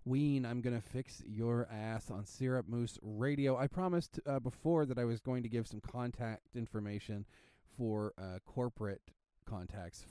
Ween, I'm going to fix your ass on Syrup Moose Radio. I promised before that I was going to give some contact information for corporate contacts